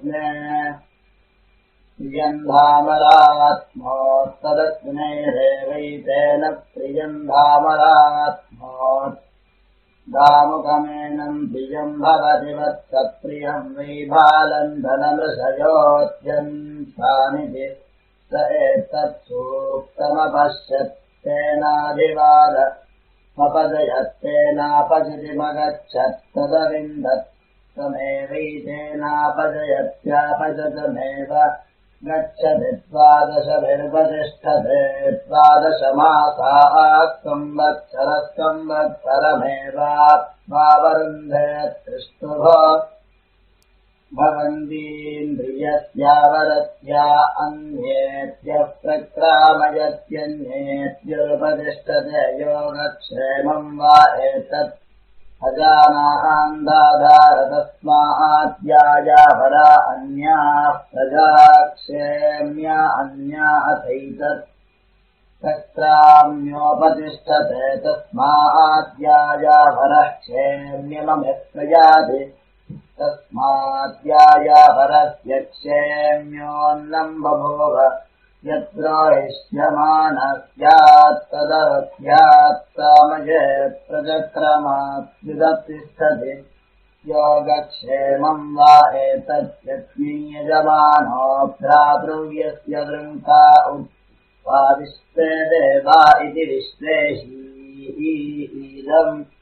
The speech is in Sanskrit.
प्रियन्धामरात्मोत्तदग्नेरेवैतेन प्रियन्धामरात्मोत् दामुखमेनम् प्रियम् भवति वत्सप्रियम् वै भालन्धनमृषयोऽत्यन्तानिति स एतत्सूक्तमपश्यत्तेनादिवादमपजयत्तेनापचितिमगच्छत्तदविन्दत् तमेवैतेनापजयत्यापजतमेव गच्छति द्वादशभिर्वतिष्ठते द्वादशमासाः संवत्सरमेवाप्त्वावरुन्धे तिष्ठुभो भवन्तीन्द्रियस्यावरत्या अन्येत्यः प्रक्रामयत्यन्येत्युपतिष्ठते योगक्षेमम् वा एतत् अजानान्दाधारतस्माद्यायाभरा अन्याः प्रजाक्षेम्या अन्या अथैतत् तत्राम्योपतिष्ठते तस्माद्यायाभरः क्षेम्यममिः प्रयाति तस्माद्यायाभरस्य क्षेम्योऽन्नम् बभूव यद्रोहिष्यमानः स्यात् तदवध्यात्तामजे प्रचक्रमाद्युदतिष्ठति योगक्षेमम् वा एतद्यज्ञयजमानो भ्रातृव्यस्य वृङ्का उत्पादिष्टे देवा इति विश्लेषी इदम्